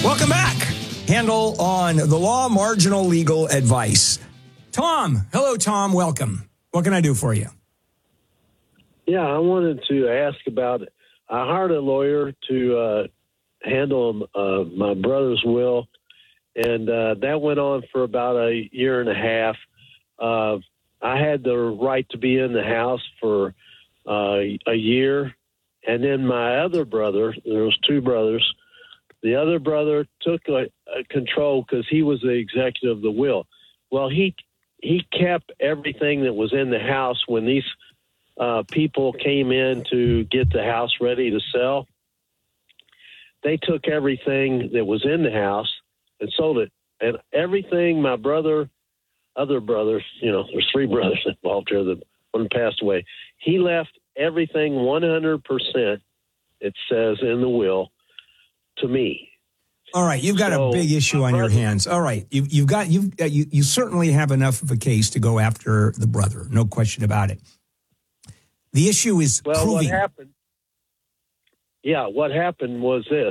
Welcome back. Handle on the law, marginal legal advice. Tom. Hello, Tom. Welcome. What can I do for you? Yeah, I wanted to ask about it. I hired a lawyer to handle my brother's will, and that went on for about a year and a half. I had the right to be in the house for a year, and then my other brother, there was two brothers, the other brother took a control because he was the executive of the will. Well, he kept everything that was in the house when these people came in to get the house ready to sell. They took everything that was in the house and sold it. And everything my other brothers, there's three brothers involved here, that one passed away. He left everything 100%, it says in the will, to me. All right, you've got a big issue on your hands. All right, you certainly have enough of a case to go after the brother, no question about it. The issue is proving. What happened? Yeah, what happened was this: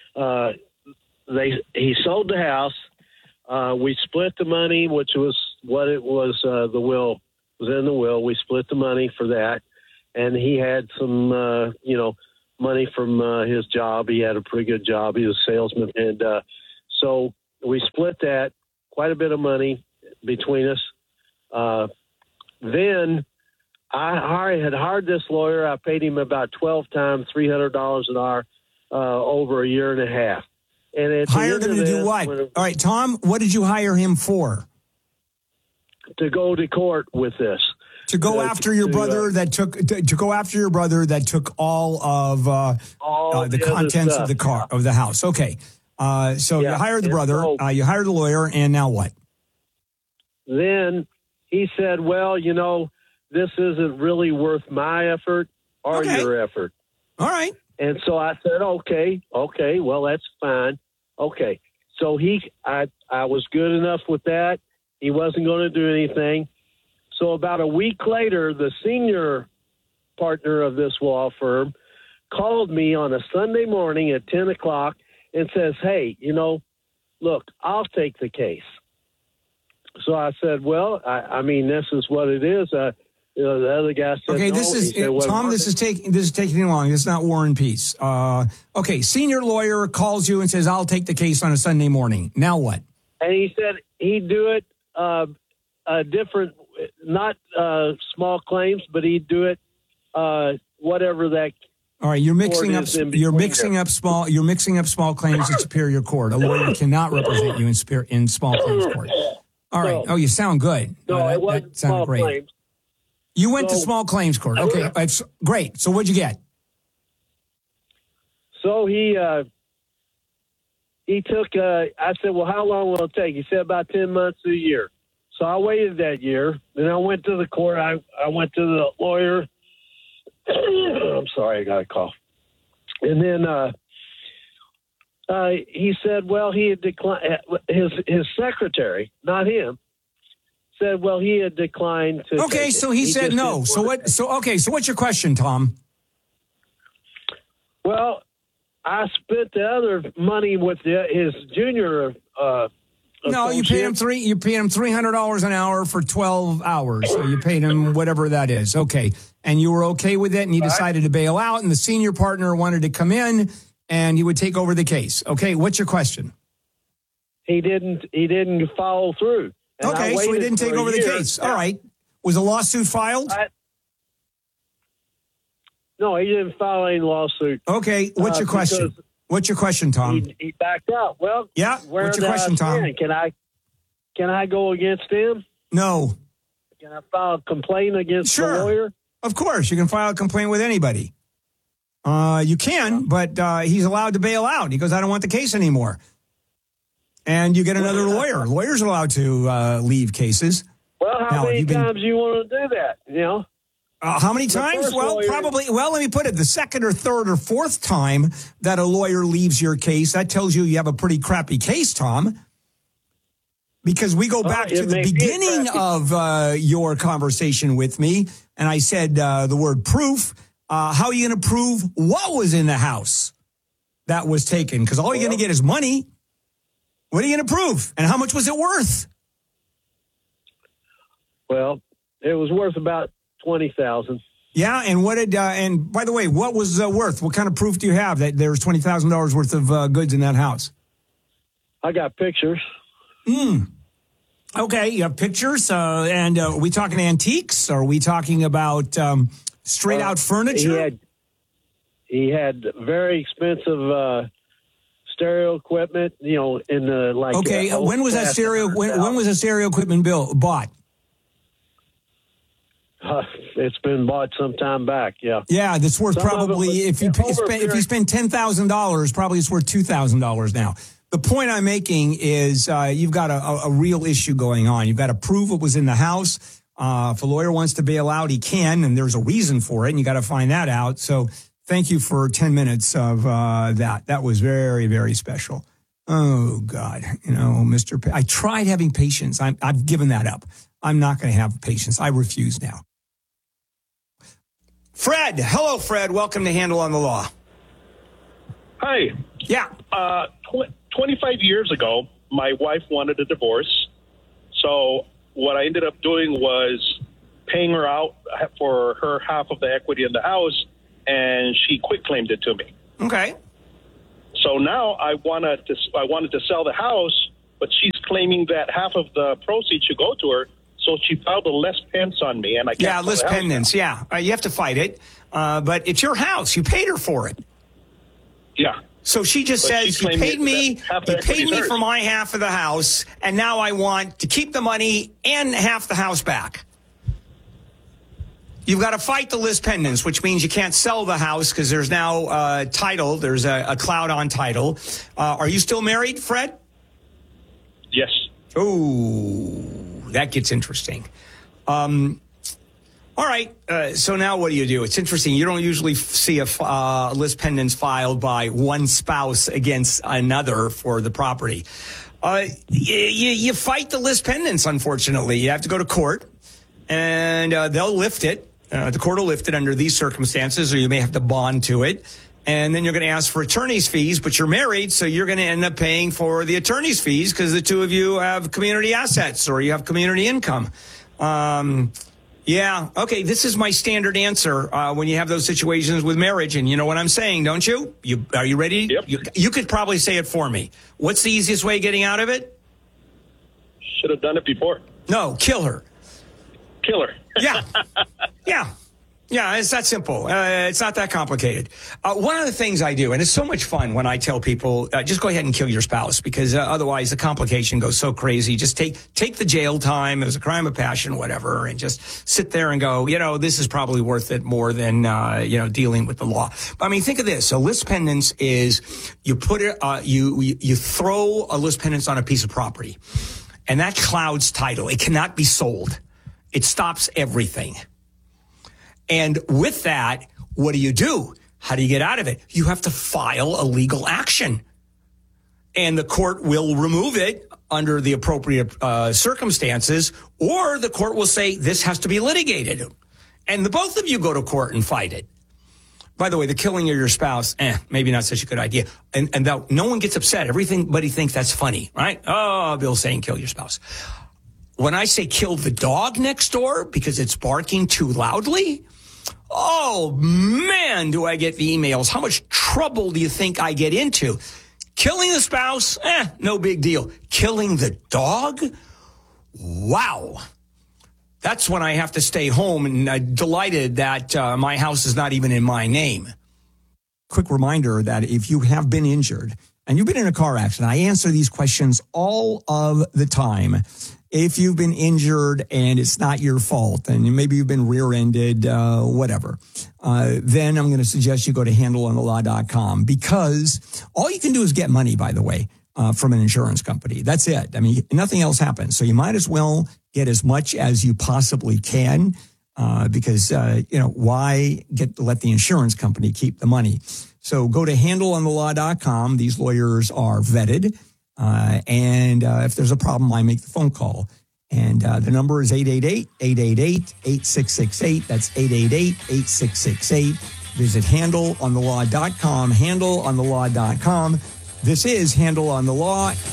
he sold the house. We split the money, which was what it was. The will was in the will. We split the money for that, and he had some, money from his job. He had a pretty good job. He was a salesman, and so we split that, quite a bit of money between us. Then I had hired this lawyer. I paid him about 12 times $300 an hour over a year and a half. And hired him to do what? All right, Tom, what did you hire him for? To go to court with this. To go after your brother that took all of the contents of the car of the house. Okay, so you hired the brother, you hired the lawyer, and now what? Then he said, "Well, this isn't really worth my effort or your effort." All right. And so I said, "Okay, well that's fine." Okay, so I was good enough with that. He wasn't going to do anything. So about a week later, the senior partner of this law firm called me on a Sunday morning at 10 o'clock and says, "Hey, look, I'll take the case." So I said, "Well, I mean, this is what it is." The other guy said, "Okay, no. this is Tom. This is taking long. It's not War and Peace." Okay, senior lawyer calls you and says, "I'll take the case on a Sunday morning." Now what? And he said he'd do it a different. Not small claims, but he'd do it whatever that. All right, you're mixing up small claims in superior court. A lawyer cannot represent you in small claims court. All right. Oh, you sound good. No, it wasn't small great. Claims. You went to small claims court. Okay, that's great. So what'd you get? So he took. I said, "Well, how long will it take?" He said, "About 10 months to a year." So I waited that year. Then I went to the court. I went to the lawyer. I'm sorry, I got a cough. And then he said, well, he had declined. His secretary, not him, said, well, he had declined to. Okay, so he said no. So what? So what's your question, Tom? Well, I spent the other money with his junior. No, you paid him $300 an hour for 12 hours. So you paid him whatever that is. Okay. And you were okay with it, and he decided to bail out, and the senior partner wanted to come in, and he would take over the case. Okay, what's your question? He didn't follow through. Okay, so he didn't take over the case. All right. Was a lawsuit filed? No, he didn't file any lawsuit. Okay, what's your question? What's your question, Tom? He backed out. Well, yeah. What's your question, Tom? Can I go against him? No. Can I file a complaint against the lawyer? Of course, you can file a complaint with anybody. You can, but he's allowed to bail out. He goes, "I don't want the case anymore," and you get another lawyer. Lawyers are allowed to leave cases. Well, how many times do you want to do that? How many times? Well, probably. Well, let me put it: the second or third or fourth time that a lawyer leaves your case, that tells you have a pretty crappy case, Tom. Because we go back to the beginning of your conversation with me, and I said the word proof. How are you going to prove what was in the house that was taken? Because all you're going to get is money. What are you going to prove? And how much was it worth? Well, it was worth about $20,000. Yeah, and what did? And by the way, what was worth? What kind of proof do you have that there's $20,000 worth of goods in that house? I got pictures. Okay, you have pictures, and are we talking antiques? Or are we talking about straight out furniture? He had very expensive stereo equipment. You know, in the like. Okay, when was that stereo? When was the stereo equipment bought? It's been bought some time back. Yeah. Yeah, that's worth probably if you spend $10,000, probably it's worth $2,000 now. The point I'm making is you've got a real issue going on. You've got to prove what was in the house. If a lawyer wants to bail out, he can, and there's a reason for it, and you got to find that out. So thank you for 10 minutes of that. That was very, very special. Oh, God. You know, I tried having patience. I've given that up. I'm not going to have patience. I refuse now. Fred. Hello, Fred. Welcome to Handle on the Law. Hi. Yeah. 25 years ago, my wife wanted a divorce. So what I ended up doing was paying her out for her half of the equity in the house, and she quitclaimed it to me. Okay. So now I wanted to sell the house, but she's claiming that half of the proceeds should go to her. So she filed a lis pendens on me, and I can't. Yeah, lis pendens. Yeah, you have to fight it, but it's your house. You paid her for it. Yeah. So she just says, you paid me for my half of the house, and now I want to keep the money and half the house back. You've got to fight the lis pendens, which means you can't sell the house because there's now title. There's a cloud on title. Are you still married, Fred? Yes. Oh, that gets interesting. All right. So now what do? It's interesting. You don't usually see a lis pendens filed by one spouse against another for the property. You fight the lis pendens, unfortunately. You have to go to court, and they'll lift it. The court will lift it under these circumstances, or you may have to bond to it. And then you're going to ask for attorney's fees, but you're married, so you're going to end up paying for the attorney's fees because the two of you have community assets or you have community income. Yeah, okay, this is my standard answer when you have those situations with marriage, and you know what I'm saying, don't you? Are you ready? Yep. You could probably say it for me. What's the easiest way of getting out of it? Should have done it before. No, kill her. Kill her. Yeah, it's that simple. It's not that complicated. One of the things I do, and it's so much fun when I tell people, just go ahead and kill your spouse, because otherwise the complication goes so crazy. Just take the jail time. It was a crime of passion, whatever, and just sit there and go, this is probably worth it more than, dealing with the law. But I mean, think of this. A lis pendens is you put it, you throw a lis pendens on a piece of property, and that clouds title. It cannot be sold. It stops everything. And with that, what do? How do you get out of it? You have to file a legal action. And the court will remove it under the appropriate circumstances, or the court will say this has to be litigated. And the both of you go to court and fight it. By the way, the killing of your spouse, maybe not such a good idea. And no one gets upset. Everybody thinks that's funny, right? Oh, Bill's saying kill your spouse. When I say kill the dog next door because it's barking too loudly, oh, man, do I get the emails. How much trouble do you think I get into? Killing the spouse, no big deal. Killing the dog? Wow. That's when I have to stay home, and I'm delighted that my house is not even in my name. Quick reminder that if you have been injured and you've been in a car accident, I answer these questions all of the time. If you've been injured and it's not your fault, and maybe you've been rear-ended, whatever, then I'm going to suggest you go to handleonthelaw.com, because all you can do is get money, by the way, from an insurance company. That's it. I mean, nothing else happens. So you might as well get as much as you possibly can, because, why let the insurance company keep the money? So go to handleonthelaw.com. These lawyers are vetted. And if there's a problem, I make the phone call. And the number is 888-888-8668. That's 888-8668. Visit handleonthelaw.com, handleonthelaw.com. This is Handle on the Law,